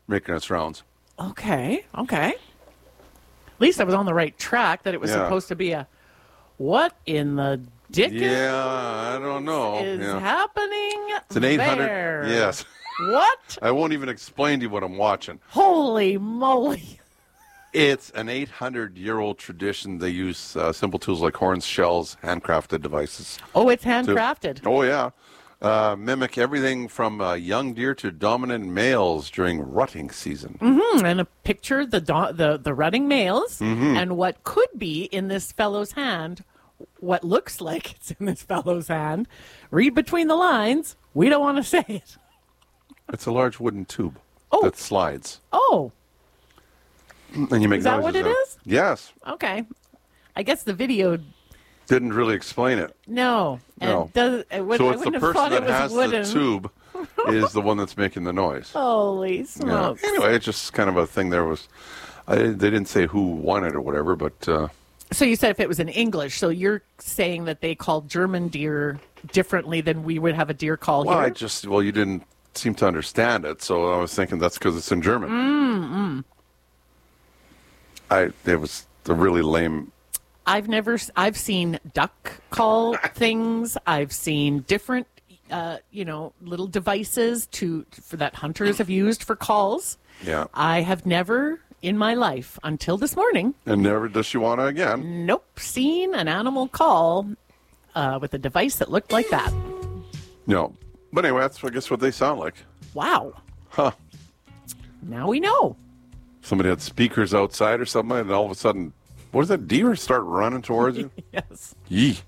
making its rounds. Okay. At least I was on the right track that it was supposed to be a what in the dickens I don't know. is happening It's an 800. there? Yes. What? I won't even explain to you what I'm watching. Holy moly. It's an 800-year-old tradition. They use simple tools like horns, shells, handcrafted devices. Oh, it's handcrafted. Oh, yeah. Mimic everything from young deer to dominant males during rutting season. Mm-hmm. And a picture the rutting males and what could be in this fellow's hand, what looks like it's in this fellow's hand. Read between the lines. We don't want to say it. It's a large wooden tube Oh. that slides. Oh, And you make is that noises what it in is? Yes. Okay. I guess the video, Didn't really explain it. no. And No. so So I it's the wouldn't have person thought that it was has wooden. the tube is the one that's making the noise. Holy Yeah. smokes. Anyway, it's just kind of a thing. They didn't say who won it or whatever, but So you said if it was in English, so you're saying that they call German deer differently than we would have a deer call here? you didn't seem to understand it, so I was thinking that's because it's in German. It was a really lame. I've seen duck call things. I've seen different, little devices for that hunters have used for calls. Yeah. I have never in my life until this morning, And never does she want to again. nope, seen an animal call with a device that looked like that. No. But anyway, that's, I guess, what they sound like. Wow. Huh. Now we know. Somebody had speakers outside or something, and all of a sudden, what is that, deer start running towards you? Yes. Yee.